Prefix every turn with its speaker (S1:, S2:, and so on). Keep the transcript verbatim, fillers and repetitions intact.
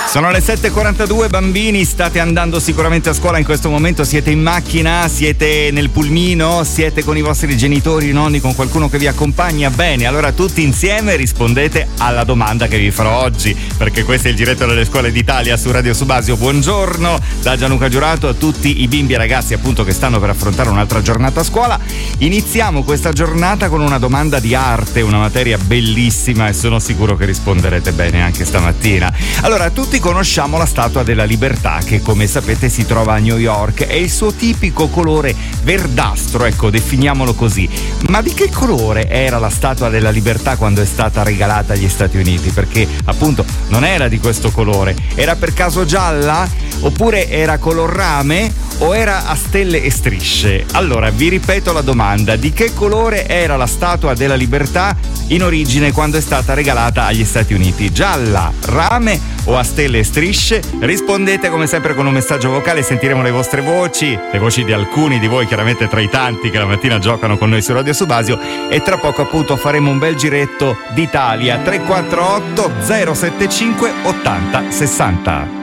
S1: Sono le sette e quarantadue, bambini, state andando sicuramente a scuola in questo momento, siete in macchina, siete nel pulmino, siete con i vostri genitori, nonni, con qualcuno che vi accompagna. Bene, allora tutti insieme rispondete alla domanda che vi farò oggi, perché questo è il diretto delle scuole d'Italia su Radio Subasio. Buongiorno da Gianluca Giurato a tutti i bimbi e ragazzi appunto che stanno per affrontare un'altra giornata a scuola. Iniziamo questa giornata con una domanda di arte, una materia bellissima e sono sicuro che risponderete bene anche stamattina. Allora, tutti conosciamo la Statua della Libertà che, come sapete, si trova a New York e il suo tipico colore verdastro, ecco, definiamolo così. Ma di che colore era la Statua della Libertà quando è stata regalata agli Stati Uniti? Perché appunto non era di questo colore. Era per caso gialla? Oppure era color rame? O era a stelle e strisce? Allora, vi ripeto la domanda: di che colore era la Statua della Libertà in origine quando è stata regalata agli Stati Uniti? Gialla, rame o a stelle e strisce? Rispondete come sempre con un messaggio vocale, sentiremo le vostre voci, le voci di alcuni di voi, chiaramente tra i tanti che la mattina giocano con noi su Radio Subasio, e tra poco appunto faremo un bel giretto d'Italia. Tre quattro otto zero sette cinque ottanta sessanta.